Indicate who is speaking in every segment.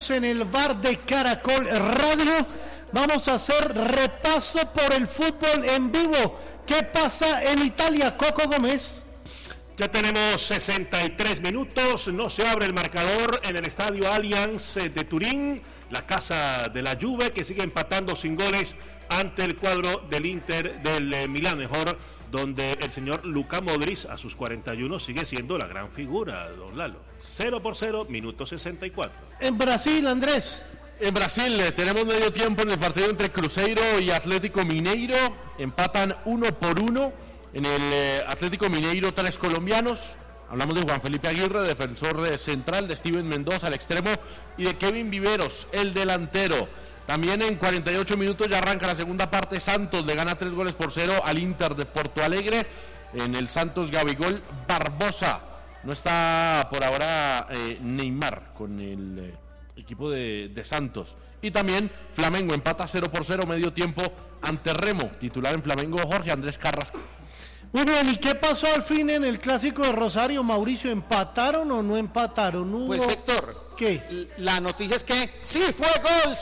Speaker 1: estamos en el bar de Caracol Radio. Vamos a hacer repaso por el fútbol en vivo. ¿Qué pasa en Italia, Coco Gómez?
Speaker 2: Ya tenemos 63 minutos, no se abre el marcador en el estadio Allianz de Turín, la casa de la Juve que sigue empatando sin goles ante el cuadro del Inter del Milán, mejor, donde el señor Luka Modric a sus 41 sigue siendo la gran figura, don Lalo. 0-0, minuto 64.
Speaker 1: En Brasil, Andrés.
Speaker 3: En Brasil tenemos medio tiempo en el partido entre Cruzeiro y Atlético Mineiro, empatan 1-1. En el Atlético Mineiro, 3 colombianos. Hablamos de Juan Felipe Aguirre, defensor central, de Steven Mendoza al extremo y de Kevin Viveros, el delantero. También en 48 minutos ya arranca la segunda parte. Santos le gana 3-0 al Inter de Porto Alegre. En el Santos, Gabigol Barbosa. No está por ahora Neymar con el equipo de Santos. Y también Flamengo empata 0-0 medio tiempo ante Remo. Titular en Flamengo, Jorge Andrés Carrasco.
Speaker 1: Muy bien, ¿y qué pasó al fin en el clásico de Rosario, Mauricio? ¿Empataron o no empataron? ¿Hubo...
Speaker 4: Pues Héctor,
Speaker 1: ¿qué?
Speaker 4: La noticia es que sí fue gol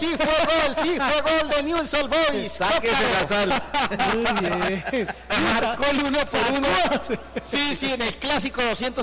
Speaker 4: de Newell's Old Boys.
Speaker 5: Sáquese la sal.
Speaker 1: Muy bien.
Speaker 4: Marcó el 1-1. Sí, en el clásico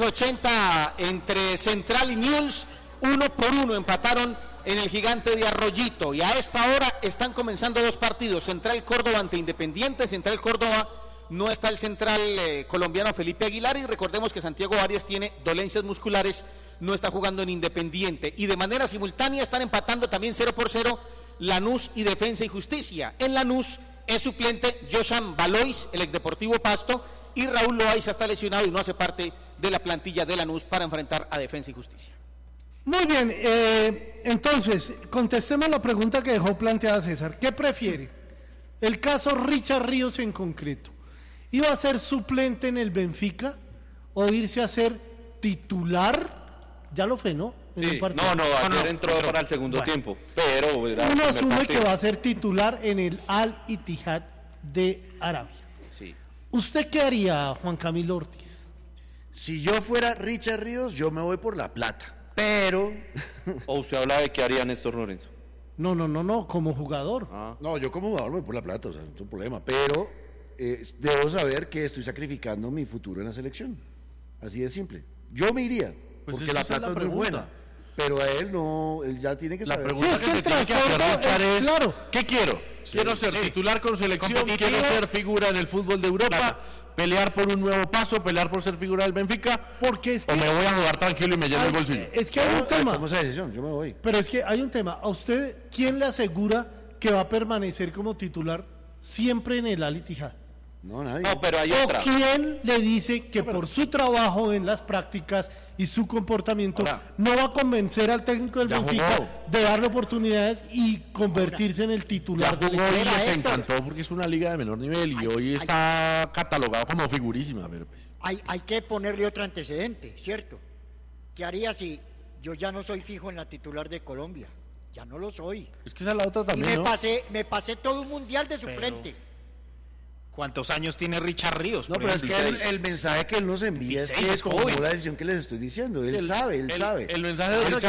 Speaker 4: 280 entre Central y Newell's, 1-1 empataron en el Gigante de Arroyito. Y a esta hora están comenzando 2 partidos. Central Córdoba ante Independiente. Central Córdoba, no está el central colombiano Felipe Aguilar, y recordemos que Santiago Arias tiene dolencias musculares, no está jugando en Independiente. Y de manera simultánea están empatando también 0-0 Lanús y Defensa y Justicia. En Lanús es suplente Joshan Valois, el exdeportivo Pasto, y Raúl Loaiza está lesionado y no hace parte de la plantilla de Lanús para enfrentar a Defensa y Justicia.
Speaker 1: Muy bien, entonces, contestemos la pregunta que dejó planteada César. ¿Qué prefiere? El caso Richard Ríos en concreto. ¿Iba a ser suplente en el Benfica o irse a ser titular? Ya lo fue, ¿no?
Speaker 5: Sí, ayer entró para el segundo tiempo, pero
Speaker 1: uno asume que va a ser titular en el Al Ittihad de Arabia.
Speaker 5: Sí.
Speaker 1: ¿Usted qué haría, Juan Camilo Ortiz?
Speaker 6: Si yo fuera Richard Ríos, yo me voy por la plata, pero...
Speaker 5: ¿O usted habla de qué haría Néstor Lorenzo?
Speaker 1: No, como jugador.
Speaker 6: No, yo como jugador me voy por la plata, o sea, no tengo problema, pero... debo saber que estoy sacrificando mi futuro en la selección, así de simple. Yo me iría,
Speaker 3: pues
Speaker 6: porque la plata es muy buena, pero a él no, él ya tiene que saber.
Speaker 3: La pregunta que se tiene que hacer, Richard, es
Speaker 1: claro.
Speaker 3: ¿Qué quiero? Quiero ser titular con selección, quiero ser figura en el fútbol de Europa, pelear por un nuevo paso, pelear por ser figura del Benfica,
Speaker 1: porque es que,
Speaker 3: o me voy a jugar tranquilo y me lleno el bolsillo.
Speaker 1: Es que hay un tema.
Speaker 6: Tomo esa decisión, yo me voy.
Speaker 1: Pero es que hay un tema. ¿A usted quién le asegura que va a permanecer como titular siempre en el Al Ittihad?
Speaker 6: No, nadie.
Speaker 5: No, pero hay
Speaker 1: ¿O
Speaker 5: otra.
Speaker 1: quién le dice que por su trabajo en las prácticas y su comportamiento no va a convencer al técnico del Benfica de darle oportunidades y convertirse en el titular del equipo?
Speaker 3: Hoy les encantó porque es una liga de menor nivel y hoy está catalogado como figurísima. Pero pues.
Speaker 7: Hay que ponerle otro antecedente, ¿cierto? ¿Qué haría si yo ya no soy fijo en la titular de Colombia? Ya no lo soy.
Speaker 3: Es que esa es la otra también,
Speaker 7: y
Speaker 3: ¿no?
Speaker 7: me pasé todo un mundial de suplente.
Speaker 4: ¿Cuántos años tiene Richard Ríos?
Speaker 6: No, pero es que el mensaje que él nos envía es que tomó la decisión que les estoy diciendo. Él sabe.
Speaker 3: El mensaje de
Speaker 6: Yo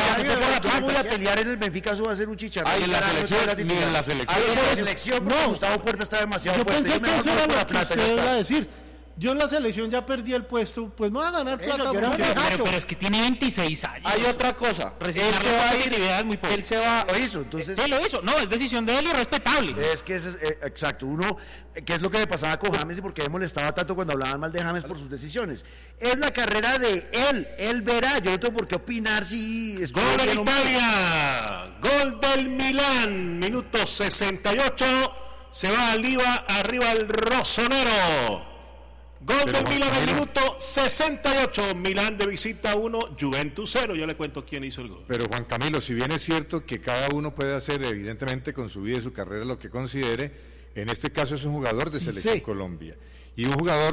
Speaker 6: voy a pelear en el Benfica, eso va a ser un chicharrón.
Speaker 3: Ni en la selección,
Speaker 6: porque Gustavo Puerta está demasiado fuerte.
Speaker 1: Yo pensé que eso era lo que usted iba a decir. Yo en la selección ya perdí el puesto, pues me voy a ganar plata.
Speaker 4: Pero es que tiene 26 años.
Speaker 5: Hay otra cosa.
Speaker 4: Él se va a ir,
Speaker 5: él se va.
Speaker 6: Lo hizo, entonces.
Speaker 4: Sí, lo hizo. No, es decisión de él y respetable.
Speaker 6: Es que eso es exacto. Uno, ¿qué es lo que le pasaba con James y por qué me molestaba tanto cuando hablaban mal de James por sus decisiones? Es la carrera de él. Él verá. Yo no tengo por qué opinar si es
Speaker 2: Gol de Italia, gol del Milán, minuto 68. Se va arriba el rosonero. Gol del Milan en el minuto 68, Milán de visita 1, Juventus 0, yo le cuento quién hizo el gol.
Speaker 8: Pero Juan Camilo, si bien es cierto que cada uno puede hacer evidentemente con su vida y su carrera lo que considere, en este caso es un jugador de Selección Colombia, y un jugador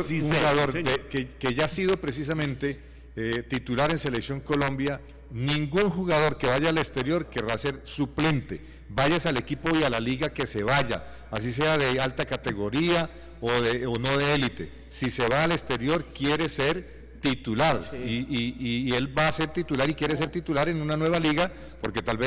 Speaker 8: que ya ha sido precisamente titular en Selección Colombia. Ningún jugador que vaya al exterior querrá ser suplente, vayas al equipo y a la liga que se vaya, así sea de alta categoría o no de élite. Si se va al exterior quiere ser titular, y él va a ser titular y quiere ser titular en una nueva liga, porque tal vez